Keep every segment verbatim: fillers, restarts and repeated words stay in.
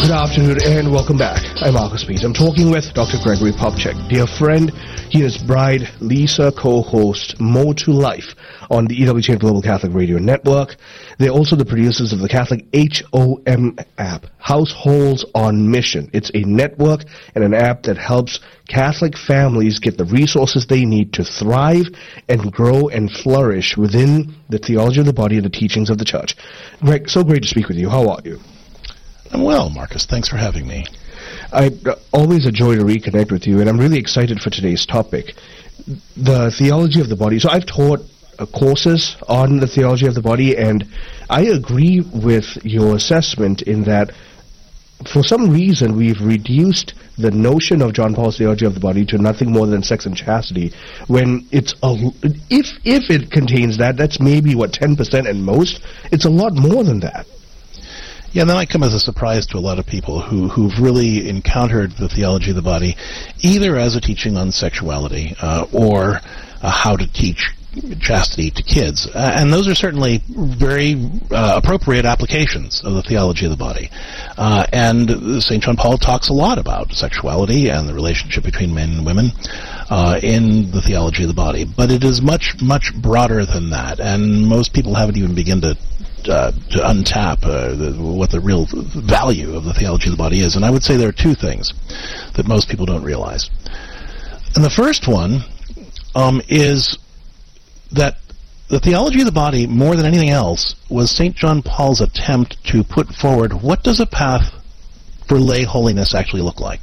Good afternoon and welcome back. I'm Marcus Peet. I'm talking with Doctor Gregory Popcak. Dear friend, he and his bride, Lisa, co-host More to Life on the E W T N Global Catholic Radio Network. They're also the producers of the Catholic H O M app, Households on Mission. It's a network and an app that helps Catholic families get the resources they need to thrive and grow and flourish within the theology of the body and the teachings of the Church. Greg, so great to speak with you. How are you? I'm well, Marcus. Thanks for having me. I uh, always a joy to reconnect with you, and I'm really excited for today's topic, the theology of the body. So I've taught uh, courses on the theology of the body, and I agree with your assessment in that for some reason we've reduced the notion of John Paul's theology of the body to nothing more than sex and chastity, when it's a, if if it contains that, that's maybe what ten percent at most. It's a lot more than that. Yeah, and that might come as a surprise to a lot of people who, who've really encountered the theology of the body either as a teaching on sexuality uh, or uh, how to teach chastity to kids. Uh, and those are certainly very uh, appropriate applications of the theology of the body. Uh, and Saint John Paul talks a lot about sexuality and the relationship between men and women uh, in the theology of the body. But it is much, much broader than that, and most people haven't even begun to Uh, to untap uh, the, what the real value of the theology of the body is. And I would say there are two things that most people don't realize. And the first one um, is that the theology of the body, more than anything else, was Saint John Paul's attempt to put forward what does a path for lay holiness actually look like.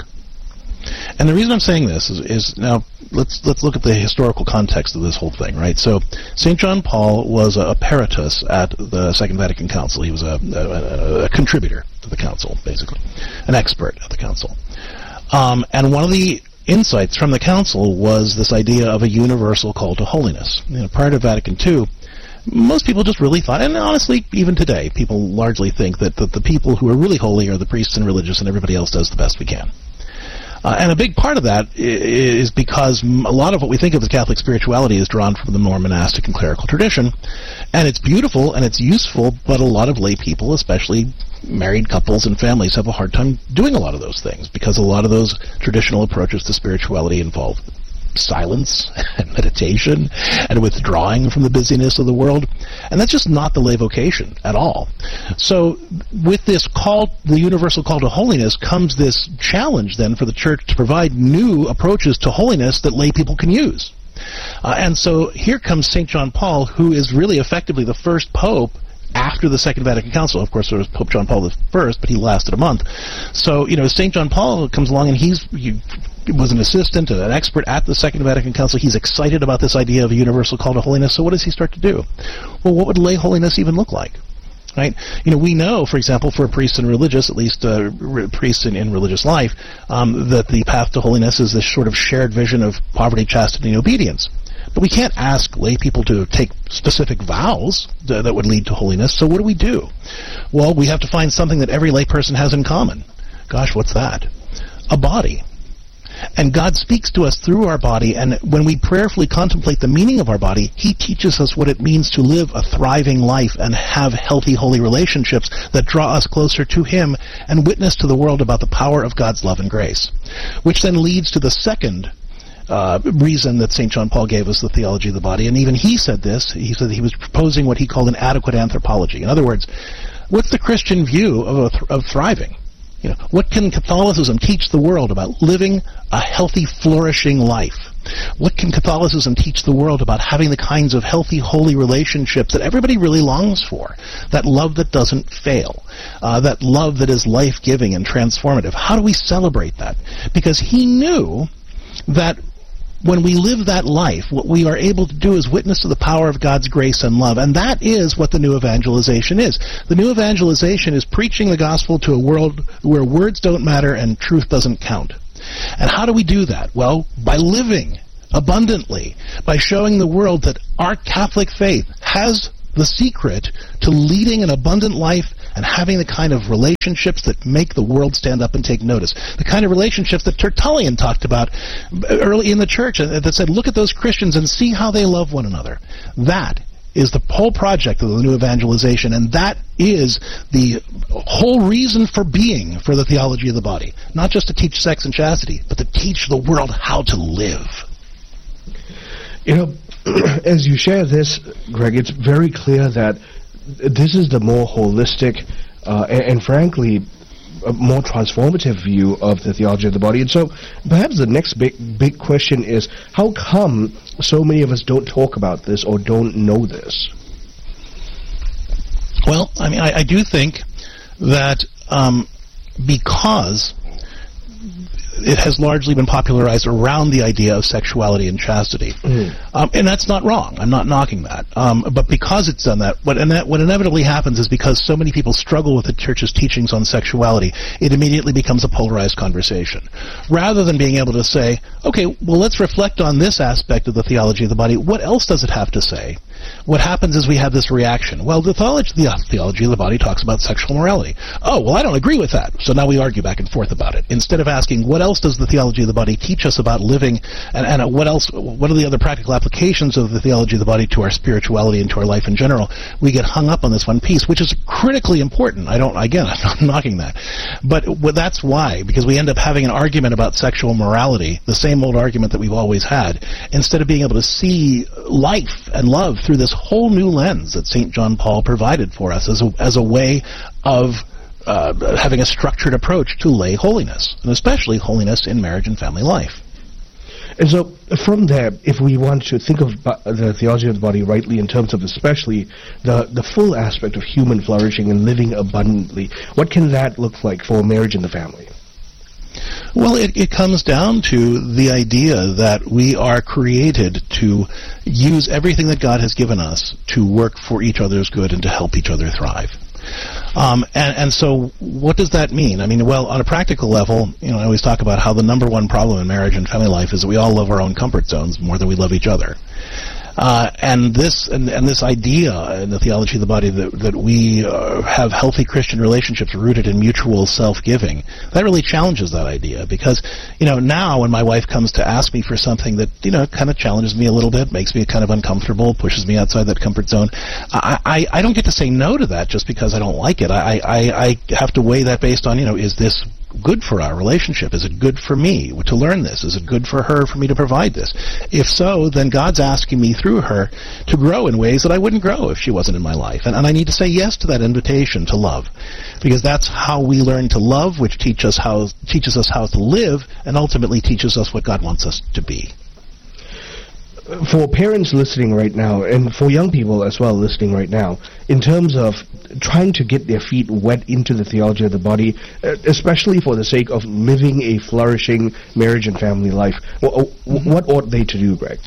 And the reason I'm saying this is, is now let's let's look at the historical context of this whole thing, right? So Saint John Paul was a, a peritus at the Second Vatican Council. He was a, a, a contributor to the council, basically, an expert at the council. Um, and one of the insights from the council was this idea of a universal call to holiness. You know, prior to Vatican Two, most people just really thought, and honestly, even today, people largely think that, that the people who are really holy are the priests and religious, and everybody else does the best we can. Uh, and a big part of that is because a lot of what we think of as Catholic spirituality is drawn from the more monastic and clerical tradition, and it's beautiful and it's useful, but a lot of lay people, especially married couples and families, have a hard time doing a lot of those things because a lot of those traditional approaches to spirituality involve silence and meditation and withdrawing from the busyness of the world, and that's just not the lay vocation at all. So with this call, the universal call to holiness, comes this challenge then for the Church to provide new approaches to holiness that lay people can use. Uh, and so here comes Saint John Paul, who is really effectively the first pope after the Second Vatican Council. Of course, there was Pope John Paul the First, but he lasted a month. So, you know, Saint John Paul comes along, and he's he was an assistant, an expert at the Second Vatican Council. He's excited about this idea of a universal call to holiness. So what does he start to do? Well, what would lay holiness even look like? Right? You know, we know, for example, for priests and religious, at least uh, re- priests in, in religious life, um, that the path to holiness is this sort of shared vision of poverty, chastity, and obedience. But we can't ask lay people to take specific vows th- that would lead to holiness. So what do we do? Well, we have to find something that every lay person has in common. Gosh, what's that? A body. And God speaks to us through our body, and when we prayerfully contemplate the meaning of our body, He teaches us what it means to live a thriving life and have healthy, holy relationships that draw us closer to Him and witness to the world about the power of God's love and grace. Which then leads to the second Uh, reason that Saint John Paul gave us the theology of the body, and even he said this. He said he was proposing what he called an adequate anthropology. In other words, what's the Christian view of, a th- of thriving? You know, what can Catholicism teach the world about living a healthy, flourishing life? What can Catholicism teach the world about having the kinds of healthy, holy relationships that everybody really longs for? That love that doesn't fail. Uh, that love that is life-giving and transformative. How do we celebrate that? Because he knew that when we live that life, what we are able to do is witness to the power of God's grace and love. And that is what the new evangelization is. The new evangelization is preaching the gospel to a world where words don't matter and truth doesn't count. And how do we do that? Well, by living abundantly, by showing the world that our Catholic faith has the secret to leading an abundant life and having the kind of relationships that make the world stand up and take notice. The kind of relationships that Tertullian talked about early in the church, that said, look at those Christians and see how they love one another. That is the whole project of the new evangelization, and that is the whole reason for being for the theology of the body. Not just to teach sex and chastity, but to teach the world how to live. You know, as you share this, Greg, it's very clear that this is the more holistic uh, and, and frankly a more transformative view of the theology of the body. And so perhaps the next big big question is, how come so many of us don't talk about this or don't know this? Well, I mean, I, I do think that um, because it has largely been popularized around the idea of sexuality and chastity. Mm. Um, and that's not wrong. I'm not knocking that. Um, but because it's done that, what, ine- what inevitably happens is because so many people struggle with the church's teachings on sexuality, it immediately becomes a polarized conversation. Rather than being able to say, okay, well, let's reflect on this aspect of the theology of the body. What else does it have to say? What happens is we have this reaction. Well, the theology, the theology of the body talks about sexual morality. Oh, well, I don't agree with that. So now we argue back and forth about it. Instead of asking, what else does the theology of the body teach us about living, and, and uh, what else, what are the other practical applications of the theology of the body to our spirituality and to our life in general? We get hung up on this one piece, which is critically important. I don't, again, I'm not knocking that. But well, that's why, because we end up having an argument about sexual morality, the same old argument that we've always had, instead of being able to see life and love through this whole new lens that Saint John Paul provided for us as a, as a way of uh, having a structured approach to lay holiness, and especially holiness in marriage and family life. And so from there, if we want to think of the theology of the body rightly in terms of especially the, the full aspect of human flourishing and living abundantly, what can that look like for marriage and the family? Well, it, it comes down to the idea that we are created to use everything that God has given us to work for each other's good and to help each other thrive. Um, and, and so what does that mean? I mean, well, on a practical level, you know, I always talk about how the number one problem in marriage and family life is that we all love our own comfort zones more than we love each other. Uh, and this and, and this idea in the theology of the body that, that we uh, have healthy Christian relationships rooted in mutual self-giving, that really challenges that idea. Because, you know, now when my wife comes to ask me for something that, you know, kind of challenges me a little bit, makes me kind of uncomfortable, pushes me outside that comfort zone, I, I, I don't get to say no to that just because I don't like it. I, I, I have to weigh that based on, you know, is this good for our relationship? Is it good for me to learn this? Is it good for her for me to provide this? If so, then God's asking me through her to grow in ways that I wouldn't grow if she wasn't in my life. And, and I need to say yes to that invitation to love, because that's how we learn to love, which teach us how, teaches us how to live, and ultimately teaches us what God wants us to be. For parents listening right now, and for young people as well listening right now, in terms of trying to get their feet wet into the theology of the body, especially for the sake of living a flourishing marriage and family life, what ought they to do, Greg?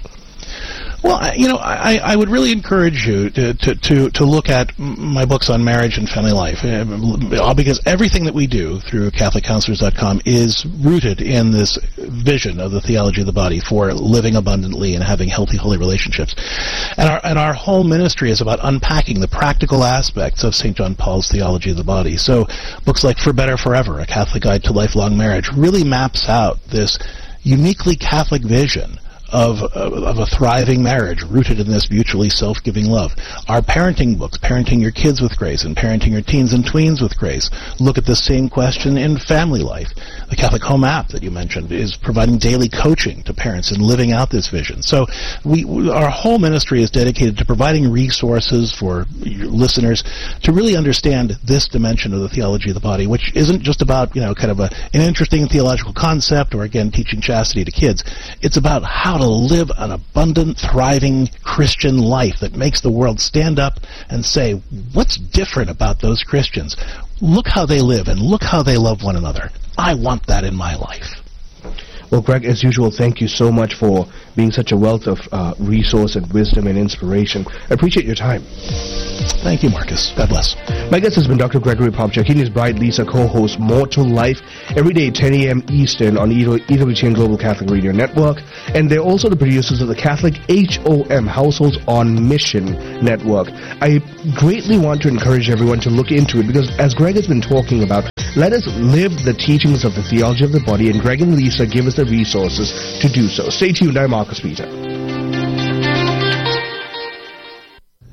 Well, you know, I, I would really encourage you to, to, to, to look at my books on marriage and family life, because everything that we do through Catholic Counselors dot com is rooted in this vision of the theology of the body for living abundantly and having healthy, holy relationships. And our, and our whole ministry is about unpacking the practical aspects of Saint John Paul's theology of the body. So books like For Better Forever, A Catholic Guide to Lifelong Marriage, really maps out this uniquely Catholic vision Of, of a thriving marriage rooted in this mutually self-giving love. Our parenting books, Parenting Your Kids with Grace and Parenting Your Teens and Tweens with Grace, look at the same question in family life. The Catholic Home app that you mentioned is providing daily coaching to parents in living out this vision. So we, our whole ministry is dedicated to providing resources for listeners to really understand this dimension of the theology of the body, which isn't just about, you know, kind of a, an interesting theological concept or, again, teaching chastity to kids. It's about how to live an abundant, thriving Christian life that makes the world stand up and say, what's different about those Christians? Look how they live and look how they love one another. I want that in my life. Well, Greg, as usual, thank you so much for being such a wealth of uh, resource and wisdom and inspiration. I appreciate your time. Thank you, Marcus. God bless. My guest has been Doctor Gregory Popcak. He and his bride, Lisa, co-host More to Life every day at ten a.m. Eastern on E W T N Global Catholic Radio Network. And they're also the producers of the Catholic H O M, Households on Mission Network. I greatly want to encourage everyone to look into it, because as Greg has been talking about, let us live the teachings of the theology of the body, and Greg and Lisa give us the resources to do so. Stay tuned. I'm Marcus Peter.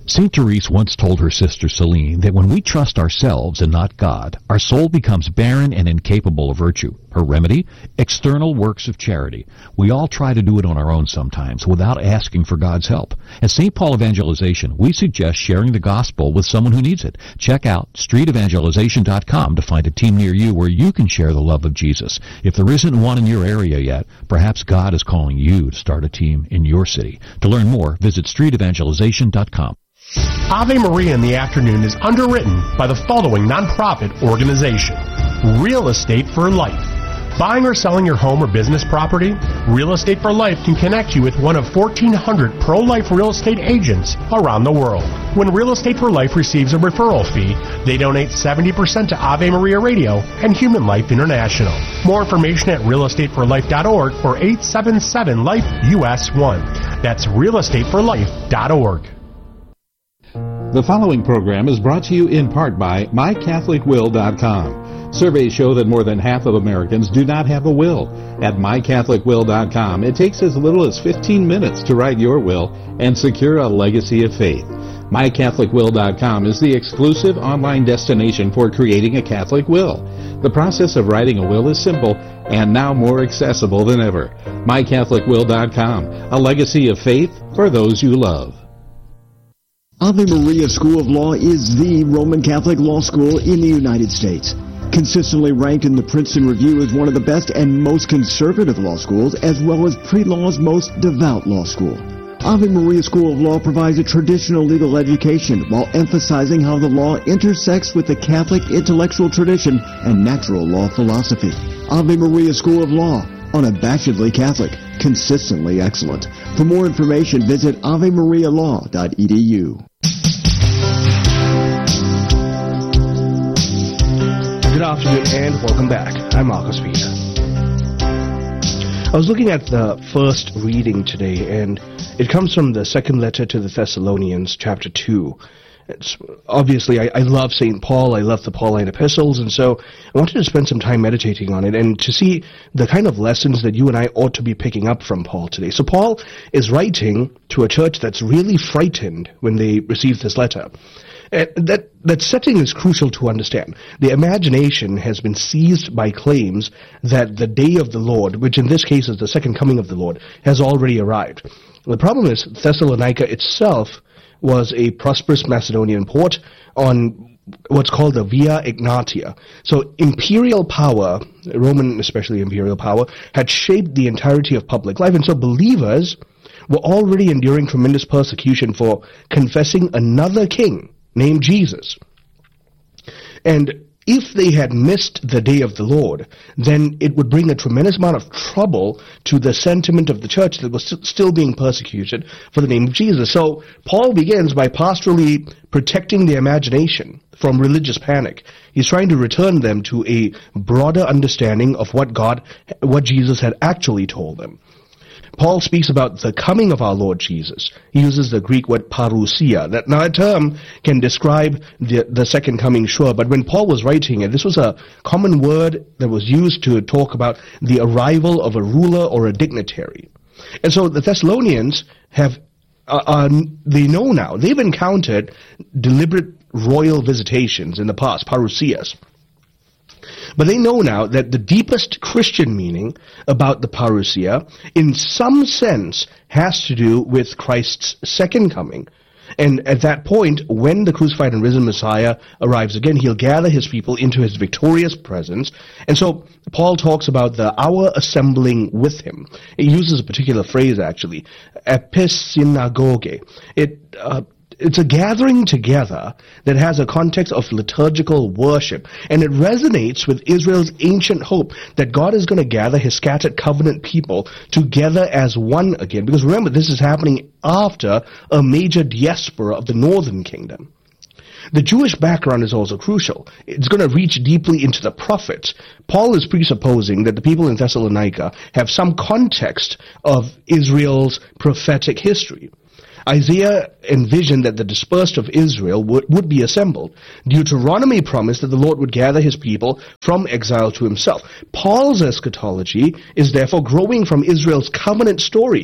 Saint Therese once told her sister Celine that when we trust ourselves and not God, our soul becomes barren and incapable of virtue. Her remedy? External works of charity. We all try to do it on our own sometimes without asking for God's help. At Saint Paul Evangelization, we suggest sharing the gospel with someone who needs it. Check out street evangelization dot com to find a team near you where you can share the love of Jesus. If there isn't one in your area yet, perhaps God is calling you to start a team in your city. To learn more, visit street evangelization dot com. Ave Maria in the Afternoon is underwritten by the following nonprofit organization: Real Estate for Life. Buying or selling your home or business property? Real Estate for Life can connect you with one of fourteen hundred pro-life real estate agents around the world. When Real Estate for Life receives a referral fee, they donate seventy percent to Ave Maria Radio and Human Life International. More information at real estate for life dot org or eight seven seven life U S one. That's real estate for life dot org. The following program is brought to you in part by my catholic will dot com. Surveys show that more than half of Americans do not have a will. At my catholic will dot com, it takes as little as fifteen minutes to write your will and secure a legacy of faith. my catholic will dot com is the exclusive online destination for creating a Catholic will. The process of writing a will is simple and now more accessible than ever. my catholic will dot com, a legacy of faith for those you love. Ave Maria School of Law is the Roman Catholic law school in the United States. Consistently ranked in the Princeton Review as one of the best and most conservative law schools, as well as pre-law's most devout law school. Ave Maria School of Law provides a traditional legal education while emphasizing how the law intersects with the Catholic intellectual tradition and natural law philosophy. Ave Maria School of Law, unabashedly Catholic, consistently excellent. For more information, visit ave maria law dot e d u. Good afternoon and welcome back. I'm Marcus Peter. I was looking at the first reading today, and it comes from the second letter to the Thessalonians, chapter two. It's, obviously, I, I love Saint Paul, I love the Pauline epistles, and so I wanted to spend some time meditating on it and to see the kind of lessons that you and I ought to be picking up from Paul today. So Paul is writing to a church that's really frightened when they receive this letter. Uh, that, that setting is crucial to understand. The imagination has been seized by claims that the day of the Lord, which in this case is the second coming of the Lord, has already arrived. The problem is Thessalonica itself was a prosperous Macedonian port on what's called the Via Egnatia. So imperial power, Roman especially imperial power, had shaped the entirety of public life, and so believers were already enduring tremendous persecution for confessing another king named Jesus. And if they had missed the day of the Lord, then it would bring a tremendous amount of trouble to the sentiment of the church that was st- still being persecuted for the name of Jesus. So Paul begins by pastorally protecting the imagination from religious panic. He's trying to return them to a broader understanding of what God, what Jesus had actually told them. Paul speaks about the coming of our Lord Jesus. He uses the Greek word parousia. That now a term can describe the, the second coming, sure, but when Paul was writing it, this was a common word that was used to talk about the arrival of a ruler or a dignitary. And so the Thessalonians have, uh, uh, they know now, they've encountered deliberate royal visitations in the past, parousias. But they know now that the deepest Christian meaning about the parousia, in some sense, has to do with Christ's second coming. And at that point, when the crucified and risen Messiah arrives again, he'll gather his people into his victorious presence. And so Paul talks about the our assembling with him. He uses a particular phrase, actually, episynagoge. It uh, It's a gathering together that has a context of liturgical worship, and it resonates with Israel's ancient hope that God is going to gather his scattered covenant people together as one again. Because remember, this is happening after a major diaspora of the northern kingdom. The Jewish background is also crucial. It's going to reach deeply into the prophets. Paul is presupposing that the people in Thessalonica have some context of Israel's prophetic history. Isaiah envisioned that the dispersed of Israel would, would be assembled. Deuteronomy promised that the Lord would gather his people from exile to himself. Paul's eschatology is therefore growing from Israel's covenant story.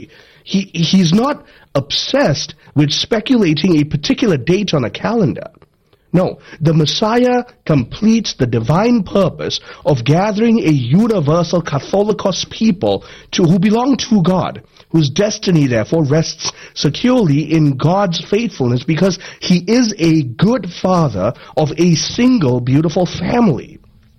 He, he's not obsessed with speculating a particular date on a calendar. No, the Messiah completes the divine purpose of gathering a universal Catholicos people to, who belong to God, whose destiny therefore rests securely in God's faithfulness because he is a good father of a single beautiful family.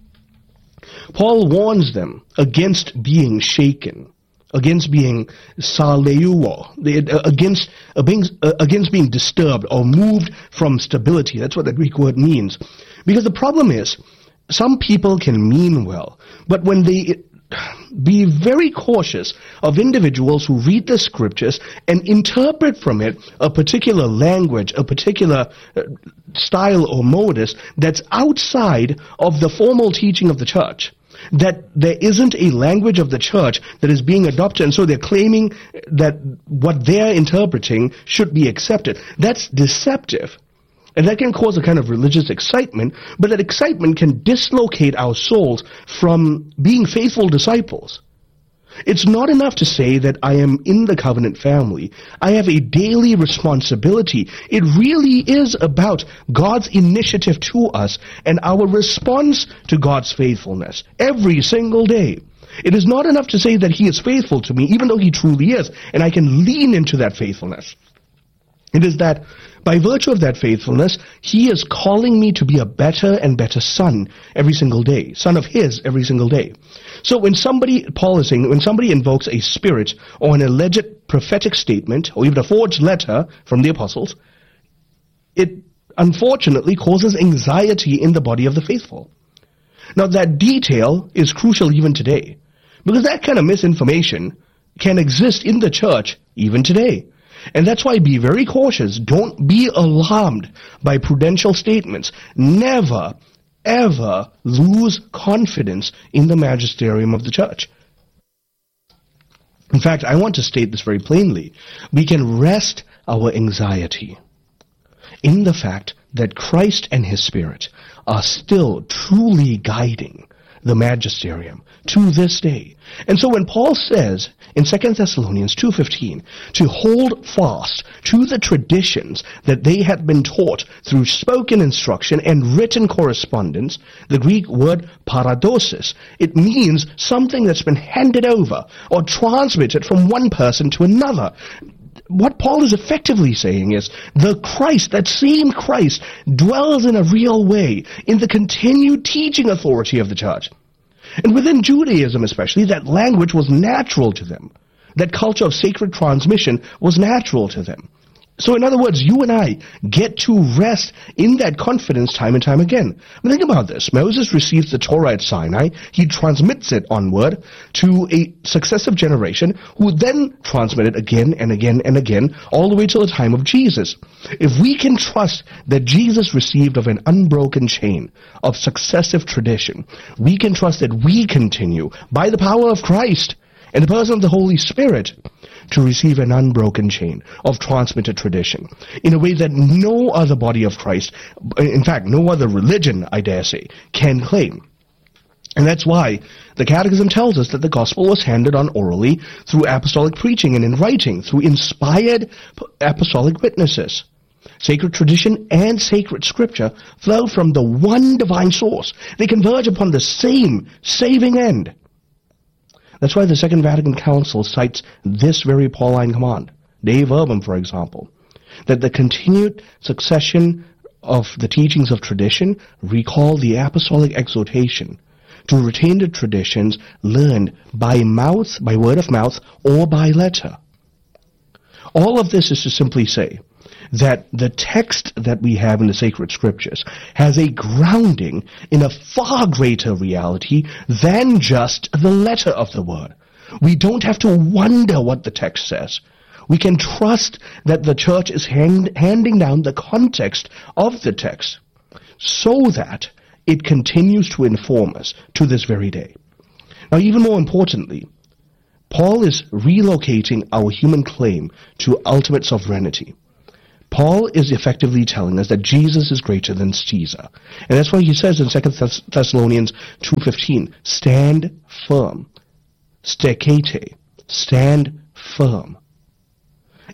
Paul warns them against being shaken, against being saleuo, against, uh, being, uh, against being disturbed or moved from stability. That's what the Greek word means. Because the problem is, some people can mean well, but when they be very cautious of individuals who read the scriptures and interpret from it a particular language, a particular uh, style or modus that's outside of the formal teaching of the church. That there isn't a language of the church that is being adopted, and so they're claiming that what they're interpreting should be accepted. That's deceptive. And that can cause a kind of religious excitement, but that excitement can dislocate our souls from being faithful disciples. It's not enough to say that I am in the covenant family. I have a daily responsibility. It really is about God's initiative to us and our response to God's faithfulness every single day. It is not enough to say that he is faithful to me, even though he truly is, and I can lean into that faithfulness. It is that by virtue of that faithfulness, he is calling me to be a better and better son every single day, son of his every single day. So when somebody, Paul is saying, when somebody invokes a spirit or an alleged prophetic statement, or even a forged letter from the apostles, it unfortunately causes anxiety in the body of the faithful. Now that detail is crucial even today, because that kind of misinformation can exist in the church even today. And that's why be very cautious. Don't be alarmed by prudential statements. Never, ever lose confidence in the magisterium of the church. In fact, I want to state this very plainly. We can rest our anxiety in the fact that Christ and his Spirit are still truly guiding the magisterium to this day. And so when Paul says in Second Thessalonians two fifteen to hold fast to the traditions that they had been taught through spoken instruction and written correspondence, the Greek word paradosis, it means something that's been handed over or transmitted from one person to another. What Paul is effectively saying is the Christ, that same Christ, dwells in a real way in the continued teaching authority of the church. And within Judaism especially, that language was natural to them. That culture of sacred transmission was natural to them. So in other words, you and I get to rest in that confidence time and time again. I mean, think about this. Moses receives the Torah at Sinai. He transmits it onward to a successive generation who then transmit it again and again and again all the way till the time of Jesus. If we can trust that Jesus received of an unbroken chain of successive tradition, we can trust that we continue by the power of Christ and the person of the Holy Spirit to receive an unbroken chain of transmitted tradition in a way that no other body of Christ, in fact, no other religion, I dare say, can claim. And that's why the Catechism tells us that the gospel was handed on orally through apostolic preaching and in writing, through inspired apostolic witnesses. Sacred tradition and sacred scripture flow from the one divine source. They converge upon the same saving end. That's why the Second Vatican Council cites this very Pauline command, Dei Verbum, for example, that the continued succession of the teachings of tradition recall the apostolic exhortation to retain the traditions learned by mouth, by word of mouth, or by letter. All of this is to simply say that the text that we have in the sacred scriptures has a grounding in a far greater reality than just the letter of the word. We don't have to wonder what the text says. We can trust that the church is hand, handing down the context of the text so that it continues to inform us to this very day. Now, even more importantly, Paul is relocating our human claim to ultimate sovereignty. Paul is effectively telling us that Jesus is greater than Caesar. And that's why he says in Second Thessalonians two fifteen, stand firm. Stekete. Stand firm.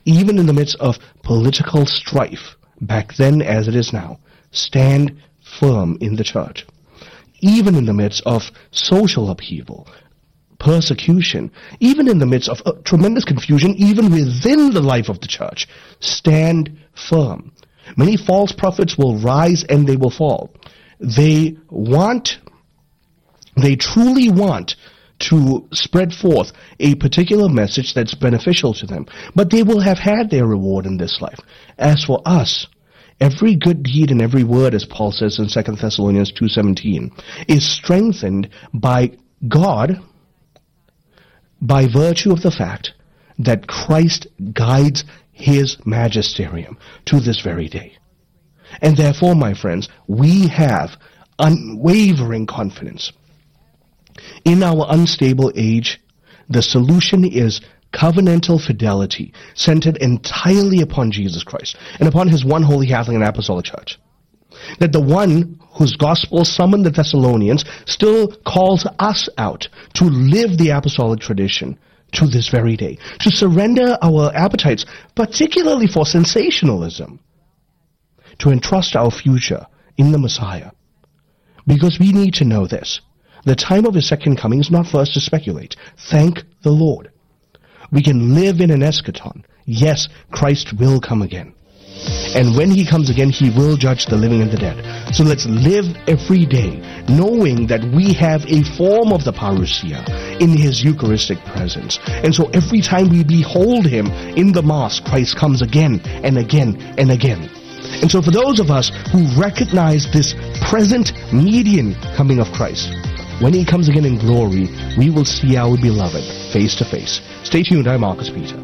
even in the midst of political strife, back then as it is now, stand firm in the church. Even in the midst of social upheaval, persecution, even in the midst of uh, tremendous confusion, even within the life of the church, stand firm. Many false prophets will rise and they will fall. They want, they truly want to spread forth a particular message that's beneficial to them, but they will have had their reward in this life. As for us, every good deed and every word, as Paul says in Second Thessalonians two seventeen, is strengthened by God by virtue of the fact that Christ guides his magisterium to this very day. And therefore, my friends, we have unwavering confidence. In our unstable age, the solution is covenantal fidelity, centered entirely upon Jesus Christ and upon his one holy Catholic and Apostolic Church. That the one whose gospel summoned the Thessalonians still calls us out to live the apostolic tradition to this very day, to surrender our appetites, particularly for sensationalism, to entrust our future in the Messiah. Because we need to know this. The time of his second coming is not for us to speculate. Thank the Lord. We can live in an eschaton. Yes, Christ will come again. And when he comes again, he will judge the living and the dead. So let's live every day knowing that we have a form of the parousia in his Eucharistic presence. And so every time we behold him in the Mass, Christ comes again and again and again. And so for those of us who recognize this present median coming of Christ, when he comes again in glory, we will see our beloved face to face. Stay tuned. I'm Marcus Peter.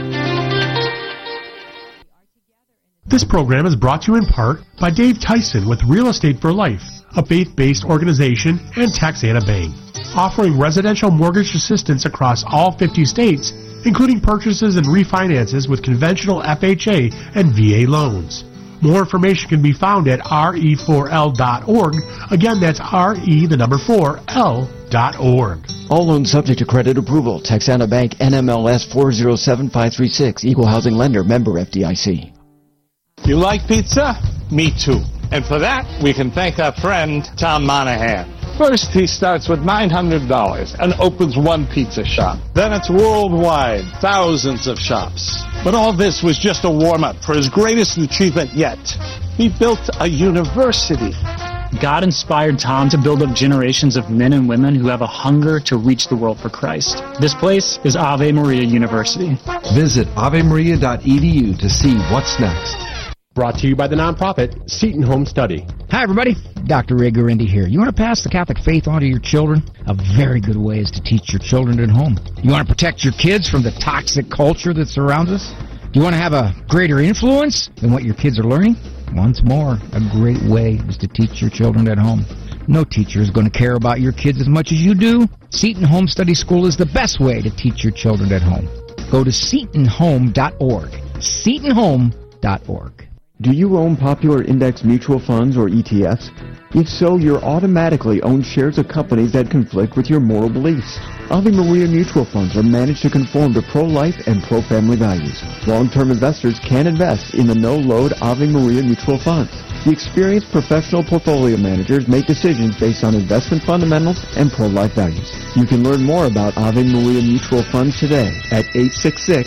This program is brought to you in part by Dave Tyson with Real Estate for Life, a faith-based organization, and Taxana Bank, offering residential mortgage assistance across all fifty states, including purchases and refinances with conventional F H A and V A loans. More information can be found at R E four L dot org. Again, that's R E, the number four, L dot org. All loans subject to credit approval. Texana Bank, N M L S four zero seven five three six. Equal housing lender. Member F D I C. You like pizza? Me too. And for that, we can thank our friend, Tom Monahan. First, he starts with nine hundred dollars and opens one pizza shop. Then it's worldwide, thousands of shops. But all this was just a warm-up for his greatest achievement yet. He built a university. God inspired Tom to build up generations of men and women who have a hunger to reach the world for Christ. This place is Ave Maria University. Visit ave maria dot e d u to see what's next. Brought to you by the nonprofit Seton Home Study. Hi, everybody. Doctor Ray Gurendi here. You want to pass the Catholic faith on to your children? A very good way is to teach your children at home. You want to protect your kids from the toxic culture that surrounds us? Do you want to have a greater influence in what your kids are learning? Once more, a great way is to teach your children at home. No teacher is going to care about your kids as much as you do. Seton Home Study School is the best way to teach your children at home. Go to seton home dot org. seton home dot org. Do you own popular index mutual funds or E T Fs? If so, you're automatically own shares of companies that conflict with your moral beliefs. Ave Maria mutual funds are managed to conform to pro-life and pro-family values. Long-term investors can invest in the no-load Ave Maria mutual funds. The experienced professional portfolio managers make decisions based on investment fundamentals and pro-life values. You can learn more about Ave Maria mutual funds today at eight six six.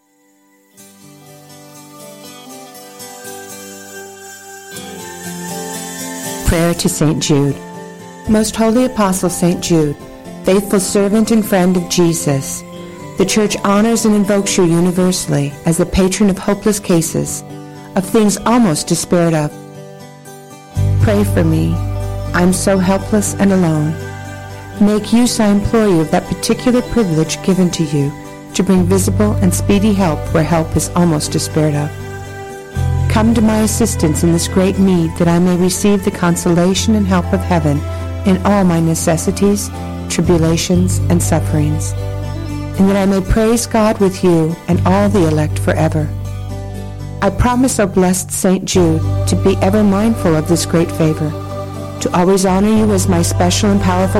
Prayer to Saint Jude. Most Holy Apostle Saint Jude, faithful servant and friend of Jesus, the Church honors and invokes you universally as the patron of hopeless cases, of things almost despaired of. Pray for me. I'm so helpless and alone. Make use, I implore you, of that particular privilege given to you to bring visible and speedy help where help is almost despaired of. Come to my assistance in this great need, that I may receive the consolation and help of heaven in all my necessities, tribulations, and sufferings, and that I may praise God with you and all the elect forever. I promise, O blessed Saint Jude, to be ever mindful of this great favor, to always honor you as my special and powerful